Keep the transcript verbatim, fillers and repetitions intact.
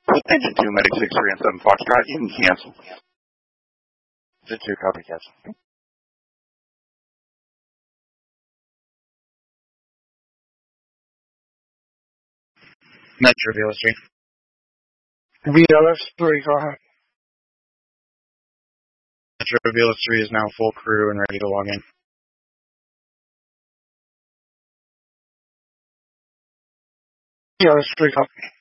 Engine two, Medic six three and seven Foxtrot, in cancel. Engine two, copy, cancel. Metro V L S three. V L S three, go ahead. Metro V L S three is now full crew and ready to log in. V L S three, copy.